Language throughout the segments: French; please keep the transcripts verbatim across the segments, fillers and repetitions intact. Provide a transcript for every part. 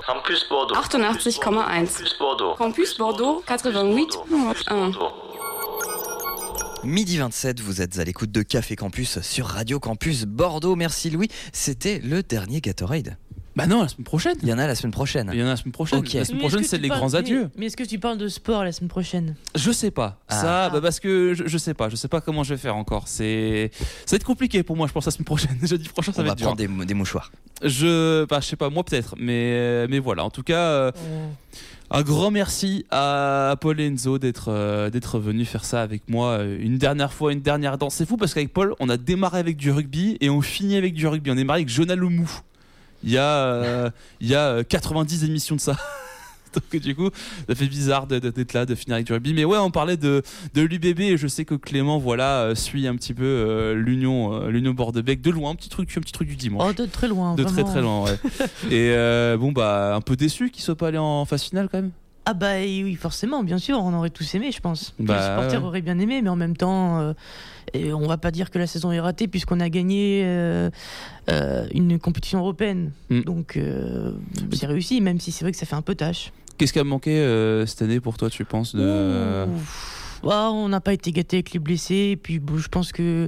Campus Bordeaux. achtundachtzig Komma eins. Campus Bordeaux. Campus Bordeaux, quatre-vingt-huit virgule un. Midi vingt-sept, vous êtes à l'écoute de Café Campus sur Radio Campus Bordeaux. Merci Louis, c'était le dernier Gatorade. Bah non, la semaine prochaine. Il y en a la semaine prochaine. Il y en a la semaine prochaine. Ok. La semaine Mais prochaine, est-ce que c'est tu les parles- grands adieux. Mais, mais est-ce que tu parles de sport la semaine prochaine? Je sais pas. Ah. Ça, bah parce que je, je sais pas. Je sais pas comment je vais faire encore. C'est, ça va être compliqué pour moi. Je pense la semaine prochaine. Jeudi prochain, ça On va va être dur. prendre des, des mouchoirs. Je, bah, je sais pas. Moi peut-être. Mais, mais voilà. En tout cas. Euh, Un grand merci à Paul et Enzo d'être euh, d'être venus faire ça avec moi euh, une dernière fois, une dernière danse. C'est fou parce qu'avec Paul, on a démarré avec du rugby et on finit avec du rugby. On est marié avec Jonah Lemou. Il y a euh, il y a quatre-vingt-dix émissions de ça. Donc du coup, ça fait bizarre de- de- d'être là, de finir avec du rugby. Mais ouais, on parlait de de l'U B B et je sais que Clément, voilà, euh, suit un petit peu euh, l'Union euh, l'Union Bordeaux-Bègles de loin, un petit truc, un petit truc du dimanche. Oh, de très loin. De vraiment. très très loin, ouais. Et euh, bon, bah, un peu déçu qu'il soit pas allé en phase finale quand même. Ah bah oui, forcément, bien sûr, on aurait tous aimé, je pense. Bah, les supporters ouais. auraient bien aimé, mais en même temps, euh, et on va pas dire que la saison est ratée puisqu'on a gagné euh, euh, une compétition européenne. Mm. Donc euh, c'est réussi, même si c'est vrai que ça fait un peu tâche. Qu'est-ce qui a manqué euh, cette année pour toi, tu penses de... Ouh. Ah, on n'a pas été gâtés avec les blessés. Et puis bon, je pense que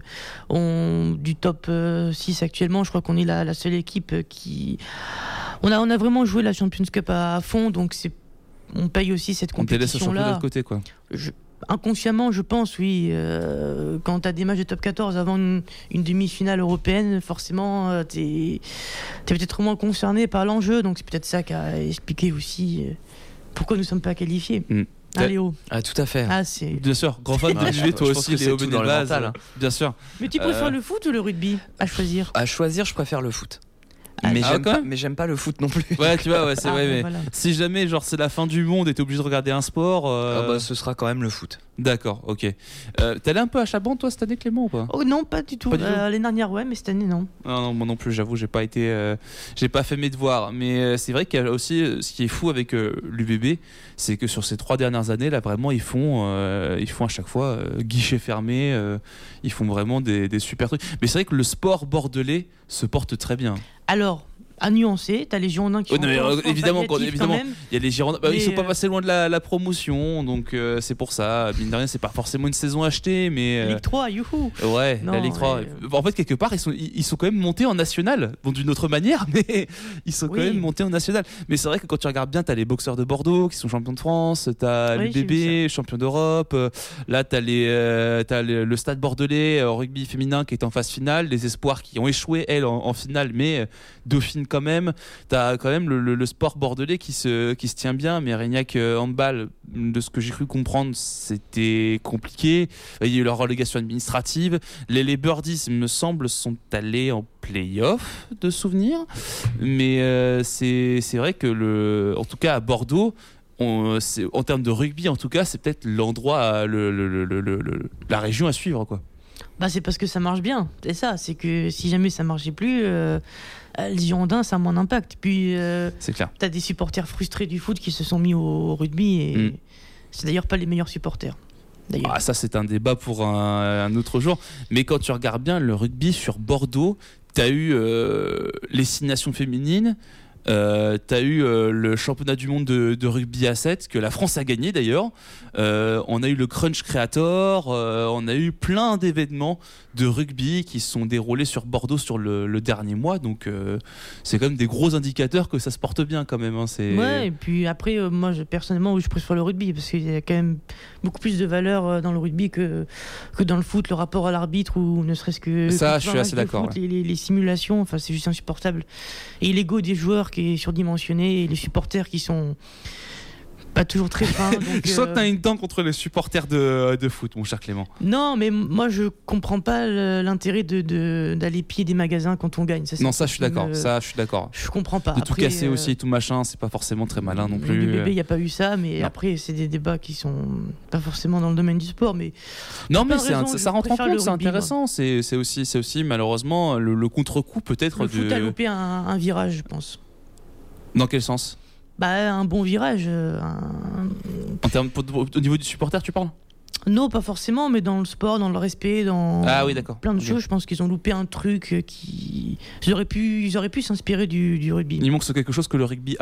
on, du top euh, six actuellement, je crois qu'on est la, la seule équipe qui. On a, on a vraiment joué la Champions Cup à, à fond, donc c'est, on paye aussi cette On te laisse au championnat compétition-là. de côté, quoi. Je- inconsciemment, je pense, oui. Euh, quand tu as des matchs de top quatorze avant une, une demi-finale européenne, forcément, euh, tu es peut-être moins concerné par l'enjeu. Donc c'est peut-être ça qui a expliqué aussi euh, pourquoi nous ne sommes pas qualifiés. Mm. Ah, Léo. Ah, tout à fait. Ah, c'est... Bien sûr, grand fan de Ouais, l'U B B, je- toi je pense aussi, que c'est Léo tout dans le Benelbaz, mental, hein. bien sûr. Mais tu préfères Euh, le foot ou le rugby à choisir? À choisir, je préfère le foot. Ah, mais, ah, j'aime quand pas, même mais j'aime pas le foot non plus. Ouais, tu vois, ouais, c'est Ah, vrai, ben mais voilà. si jamais, genre, c'est la fin du monde et t'es obligé de regarder un sport... euh, Ah bah, ce sera quand même le foot. D'accord, ok. Euh, t'es allé un peu à Chaban, toi, cette année, Clément, ou pas? Oh non, pas du tout. Pas du tout. Euh, L'année dernière, ouais, mais cette année, non. Non, non, moi non plus, j'avoue, j'ai pas été, euh, j'ai pas fait mes devoirs. Mais euh, c'est vrai qu'il y a aussi, euh, ce qui est fou avec euh, l'U B B, c'est que sur ces trois dernières années, là, vraiment, ils font, euh, ils font à chaque fois euh, guichet fermé. Euh, ils font vraiment des, des super trucs. Mais c'est vrai que le sport bordelais se porte très bien. Alors, à nuancer, t'as les Girondins qui Oh, sont non, mais, encore euh, en forme évidemment, quand- palliative évidemment. quand même. Il y a les Girondins, bah, Mais, ils sont pas euh, passés loin de la, la promotion, donc euh, c'est pour ça. Mine de rien, c'est pas forcément une saison achetée, mais euh, Ligue trois, youhou. ouais, Non, la Ligue trois. ouais. En fait, quelque part, ils sont, ils ils sont quand même montés en national. Bon, d'une autre manière, mais ils sont quand Oui. même montés en national. Mais c'est vrai que quand tu regardes bien, t'as les boxeurs de Bordeaux qui sont champions de France, t'as Oui, l'U B B, champion d'Europe. euh, Là, t'as, les, euh, t'as le, le Stade Bordelais euh, au rugby féminin qui est en phase finale. Les Espoirs qui ont échoué, elles, en, en finale, mais euh, dauphine quand même. T'as quand même le, le- le sport bordelais qui se, qui se tient bien. Mais Régnac euh, handball, de ce que j'ai cru comprendre, c'était compliqué. Il y a eu leur relégation administrative. Les, les Birdies, il me semble, sont allés en play-off de souvenir. Mais euh, c'est, c'est vrai que, le, en tout cas à Bordeaux, on, c'est, en termes de rugby, en tout cas, c'est peut-être l'endroit, le, le- le- le- le- le- la région à suivre, quoi. Bah, c'est parce que ça marche bien. C'est ça, c'est que si jamais ça marchait plus, euh, euh, les Girondins, ça a moins d'impact. Puis, euh, C'est clair. t'as des supporters frustrés du foot qui se sont mis au rugby et Mm. c'est d'ailleurs pas les meilleurs supporters. D'ailleurs. Ah, ça, c'est un débat pour un, un autre jour. Mais quand tu regardes bien le rugby sur Bordeaux, t'as eu euh, les Six Nations féminines. Euh, t'as eu euh, le championnat du monde de, de rugby à sept que la France a gagné d'ailleurs. Euh, on a eu le Crunch Creator, euh, on a eu plein d'événements de rugby qui se sont déroulés sur Bordeaux sur le, le dernier mois. Donc euh, c'est quand même des gros indicateurs que ça se porte bien quand même. Hein, c'est... Ouais, et puis après, euh, moi, je, personnellement, oui, je préfère le rugby parce qu'il y a quand même beaucoup plus de valeur euh, dans le rugby que, que dans le foot, le rapport à l'arbitre ou ne serait-ce que. Ça, quand je tu suis vois un assez match de d'accord, foot, Les, les- les simulations, enfin, c'est juste insupportable. Et l'ego des joueurs qui est surdimensionné et les supporters qui sont pas toujours très fins. donc, Je sens que euh, t'as une dent contre les supporters de, de foot, mon cher Clément. Non, mais m- moi, je comprends pas le- l'intérêt de, de- d'aller piller des magasins quand on gagne. Ça, c'est Non, un ça, truc je suis qui d'accord. me- Ça, je suis d'accord. Je comprends pas. De tout Après, casser euh, aussi et tout machin, c'est pas forcément très malin non Le plus. bébé, il n'y a pas eu ça, mais Non. après, c'est des débats qui sont pas forcément dans le domaine du sport. Mais Non, T'as mais c'est un- raison, ça, je ça rentre en préfère compte, le c'est rugby, intéressant. C'est, c'est aussi, c'est aussi malheureusement le, le contre-coup peut-être le foot a de. loupé un, un virage, je pense. Dans quel sens? Bah, un bon virage. euh, un- En termes au niveau du supporter, tu parles? Non, pas forcément, mais dans le sport, dans le respect, dans Ah oui, d'accord. plein de Ok. choses. Je pense qu'ils ont loupé un truc euh, qui. Ils auraient pu, ils auraient pu s'inspirer du, du rugby. Il manque quelque chose que le rugby